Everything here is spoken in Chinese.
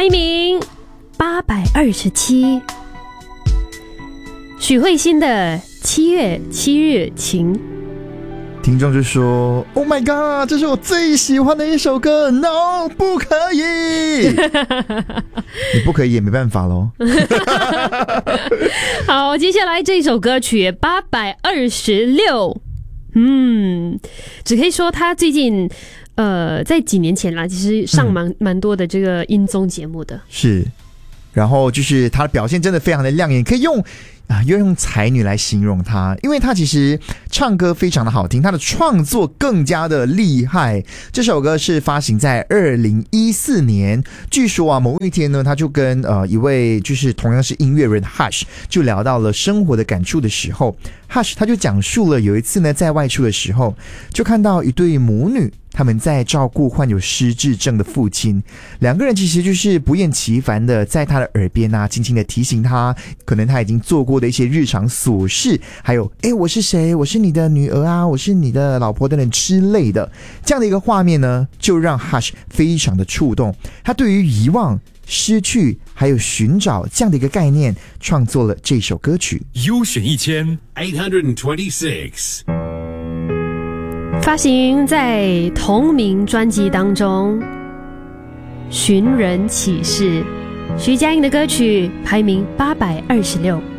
排名827，许慧欣的7月7日晴。 听众就说 Oh my god， 这是我最喜欢的一首歌。 No， 不可以。你不可以也没办法咯。 好，接下来这首歌曲826，只可以说他最近在几年前啦，其实上蛮多的这个音综节目的。 是，然后就是他的表现真的非常的亮眼，可以用才女来形容他，因为他其实唱歌非常的好听，他的创作更加的厉害。这首歌是发行在2014年，据说某一天呢，他就跟一位就是同样是音乐人 Hush 就聊到了生活的感触的时候， Hush 他就讲述了有一次呢，在外出的时候就看到一对母女，他们在照顾患有失智症的父亲，两个人其实就是不厌其烦的在他的耳边轻轻的提醒他可能他已经做过的一些日常琐事，还有我是谁，我是你的女儿啊，我是你的老婆等等之类的，这样的一个画面呢，就让 Hush 非常的触动。他对于遗忘、失去还有寻找这样的一个概念，创作了这首歌曲。 优选1826， 发行在同名专辑当中，《寻人启事》，徐佳莹的歌曲排名826。